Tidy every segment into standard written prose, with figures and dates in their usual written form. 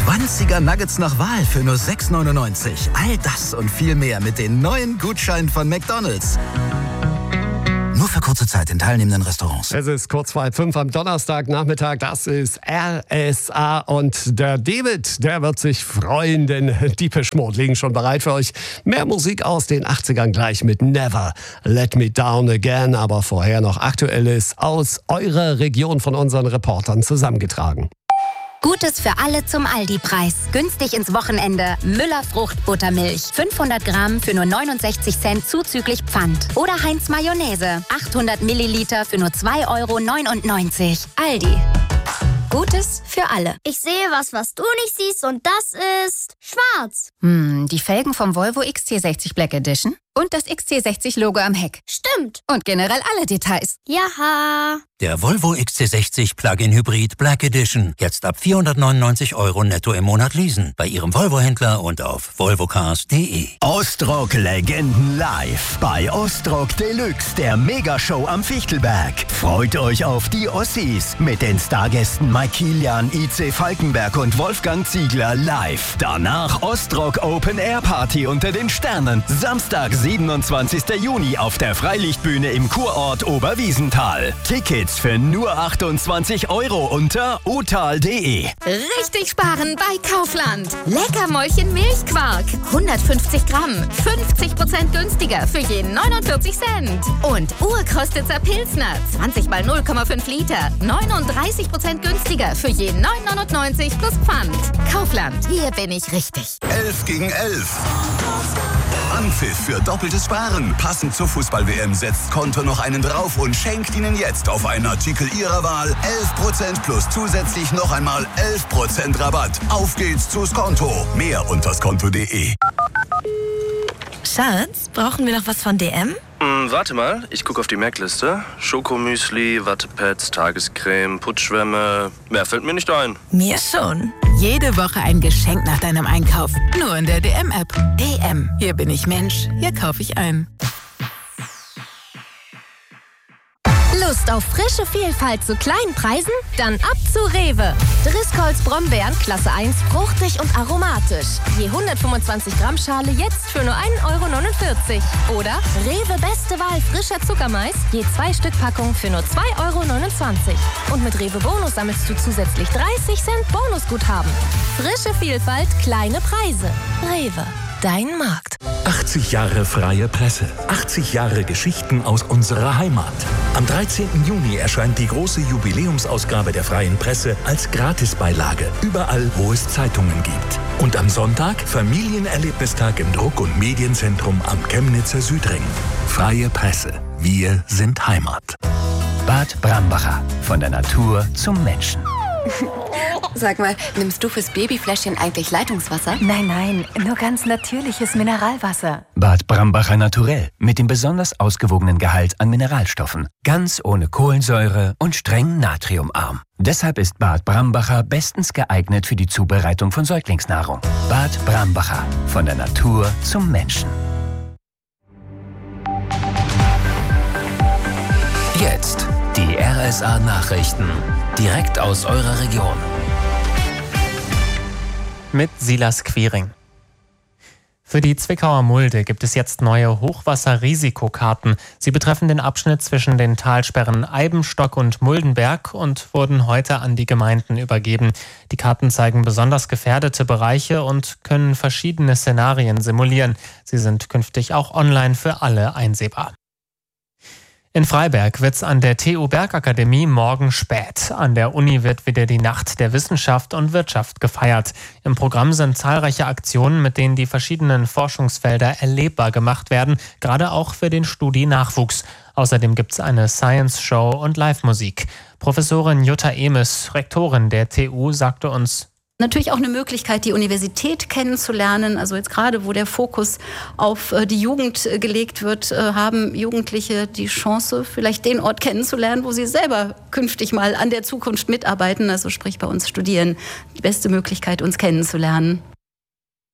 20er Nuggets nach Wahl für nur 6,99. All das und viel mehr mit den neuen Gutscheinen von McDonald's. Nur für kurze Zeit in teilnehmenden Restaurants. Es ist kurz vor 5 am Donnerstagnachmittag. Das ist RSA und der David, der wird sich freuen, denn Depeche Mode liegen schon bereit für euch. Mehr Musik aus den 80ern gleich mit Never Let Me Down Again. Aber vorher noch Aktuelles aus eurer Region von unseren Reportern zusammengetragen. Gutes für alle zum Aldi-Preis. Günstig ins Wochenende. Müller Fruchtbuttermilch. 500 Gramm für nur 69 Cent zuzüglich Pfand. Oder Heinz Mayonnaise. 800 Milliliter für nur 2,99 €. Aldi. Gutes für alle. Ich sehe was du nicht siehst und das ist schwarz. Die Felgen vom Volvo XC60 Black Edition und das XC60-Logo am Heck. Stimmt. Und generell alle Details. Jaha. Der Volvo XC60 Plug-in Hybrid Black Edition. Jetzt ab 499 € netto im Monat leasen. Bei Ihrem Volvo-Händler und auf volvocars.de. Ostrock-Legenden live bei Ostrock Deluxe, der Megashow am Fichtelberg. Freut euch auf die Ossis mit den Stargästen Mike Kilian, IC Falkenberg und Wolfgang Ziegler live. Danach Ostrock Open Air Party unter den Sternen. Samstag, 27. Juni auf der Freilichtbühne im Kurort Oberwiesenthal. Tickets für nur 28 € unter otal.de. Richtig sparen bei Kaufland. Leckermäulchen Milchquark. 150 Gramm. 50% günstiger für je 49 Cent. Und Urkrostitzer Pilsner. 20 mal 0,5 Liter. 39% günstiger für je 9,99 plus Pfand. Kaufland. Hier bin ich richtig. 11 gegen 11. Anpfiff für doppeltes Sparen. Passend zur Fußball-WM setzt Konto noch einen drauf und schenkt Ihnen jetzt auf einen Artikel Ihrer Wahl 11% plus zusätzlich noch einmal 11% Rabatt. Auf geht's zu Skonto. Mehr unter skonto.de. Schatz, brauchen wir noch was von DM? Warte mal, ich gucke auf die Merkliste. Schokomüsli, Wattepads, Tagescreme, Putzschwämme. Mehr fällt mir nicht ein. Mir schon. Jede Woche ein Geschenk nach deinem Einkauf. Nur in der DM-App. DM. Hier bin ich Mensch. Hier kaufe ich ein. Lust auf frische Vielfalt zu kleinen Preisen? Dann ab zu Rewe. Driscolls Brombeeren Klasse 1, fruchtig und aromatisch. Je 125 Gramm Schale jetzt für nur 1,49 €. Oder Rewe Beste Wahl frischer Zuckermais, je 2 Stück Packung für nur 2,29 €. Und mit Rewe Bonus sammelst du zusätzlich 30 Cent Bonusguthaben. Frische Vielfalt, kleine Preise. Rewe. Dein Markt. 80 Jahre freie Presse. 80 Jahre Geschichten aus unserer Heimat. Am 13. Juni erscheint die große Jubiläumsausgabe der Freien Presse als Gratisbeilage. Überall, wo es Zeitungen gibt. Und am Sonntag Familienerlebnistag im Druck- und Medienzentrum am Chemnitzer Südring. Freie Presse. Wir sind Heimat. Bad Brambacher. Von der Natur zum Menschen. Sag mal, nimmst du fürs Babyfläschchen eigentlich Leitungswasser? Nein, nur ganz natürliches Mineralwasser. Bad Brambacher Naturell mit dem besonders ausgewogenen Gehalt an Mineralstoffen. Ganz ohne Kohlensäure und streng natriumarm. Deshalb ist Bad Brambacher bestens geeignet für die Zubereitung von Säuglingsnahrung. Bad Brambacher. Von der Natur zum Menschen. Jetzt die RSA-Nachrichten. Direkt aus eurer Region. Mit Silas Quiring. Für die Zwickauer Mulde gibt es jetzt neue Hochwasserrisikokarten. Sie betreffen den Abschnitt zwischen den Talsperren Eibenstock und Muldenberg und wurden heute an die Gemeinden übergeben. Die Karten zeigen besonders gefährdete Bereiche und können verschiedene Szenarien simulieren. Sie sind künftig auch online für alle einsehbar. In Freiberg wird's an der TU Bergakademie morgen spät. An der Uni wird wieder die Nacht der Wissenschaft und Wirtschaft gefeiert. Im Programm sind zahlreiche Aktionen, mit denen die verschiedenen Forschungsfelder erlebbar gemacht werden, gerade auch für den Studi-Nachwuchs. Außerdem gibt's eine Science-Show und Live-Musik. Professorin Jutta Emes, Rektorin der TU, sagte uns: Natürlich auch eine Möglichkeit, die Universität kennenzulernen. Also jetzt gerade, wo der Fokus auf die Jugend gelegt wird, haben Jugendliche die Chance, vielleicht den Ort kennenzulernen, wo sie selber künftig mal an der Zukunft mitarbeiten. Also sprich bei uns studieren. Die beste Möglichkeit, uns kennenzulernen.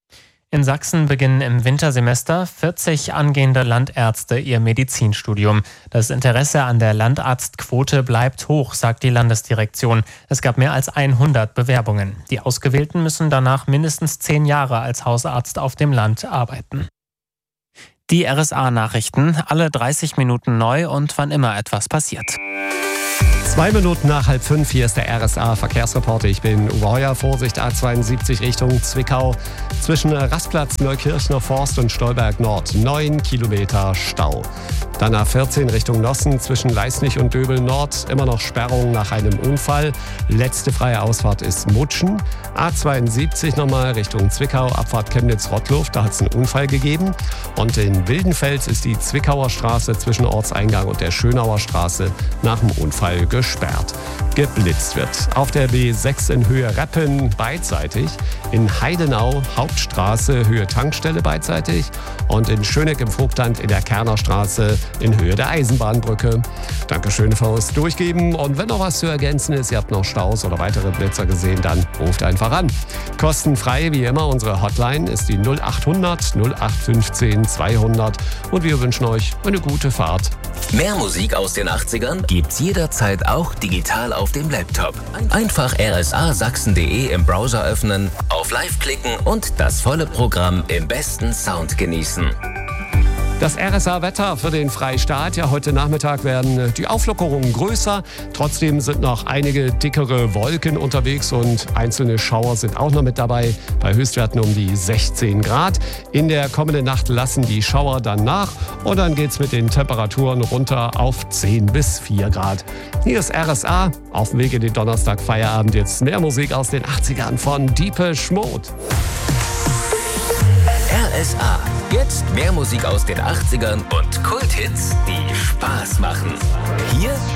In Sachsen beginnen im Wintersemester 40 angehende Landärzte ihr Medizinstudium. Das Interesse an der Landarztquote bleibt hoch, sagt die Landesdirektion. Es gab mehr als 100 Bewerbungen. Die Ausgewählten müssen danach mindestens 10 Jahre als Hausarzt auf dem Land arbeiten. Die RSA-Nachrichten, alle 30 Minuten neu und wann immer etwas passiert. 2 Minuten nach 4:30, hier ist der RSA-Verkehrsreporter. Ich bin Uwe Heuer. Vorsicht, A72 Richtung Zwickau. Zwischen Rastplatz, Neukirchner Forst und Stolberg Nord 9 Kilometer Stau. Dann A14 Richtung Nossen zwischen Leisnig und Döbel Nord. Immer noch Sperrung nach einem Unfall. Letzte freie Ausfahrt ist Mutschen. A72 nochmal Richtung Zwickau, Abfahrt Chemnitz-Rottluft. Da hat es einen Unfall gegeben. Und in Wildenfels ist die Zwickauer Straße zwischen Ortseingang und der Schönauer Straße nach dem Unfall gesperrt. Geblitzt wird auf der B6 in Höhe Reppen beidseitig, in Heidenau Hauptstraße Höhe Tankstelle beidseitig und in Schöneck im Vogtland in der Kerner Straße in Höhe der Eisenbahnbrücke. Dankeschön fürs Durchgeben und wenn noch was zu ergänzen ist, ihr habt noch Staus oder weitere Blitzer gesehen, dann ruft einfach an. Kostenfrei wie immer, unsere Hotline ist die 0800 0815 200 und wir wünschen euch eine gute Fahrt. Mehr Musik aus den 80ern gibt's jederzeit auch digital auf dem Laptop. Einfach rsasachsen.de im Browser öffnen, auf Live klicken und das volle Programm im besten Sound genießen. Das RSA-Wetter für den Freistaat. Ja, heute Nachmittag werden die Auflockerungen größer. Trotzdem sind noch einige dickere Wolken unterwegs und einzelne Schauer sind auch noch mit dabei. Bei Höchstwerten um die 16 Grad. In der kommenden Nacht lassen die Schauer dann nach und dann geht's mit den Temperaturen runter auf 10 bis 4 Grad. Hier ist RSA. Auf dem Weg in den Donnerstag Feierabend. Jetzt mehr Musik aus den 80ern von Deepesh Mode. RSA. Jetzt mehr Musik aus den 80ern und Kulthits, die Spaß machen. Hier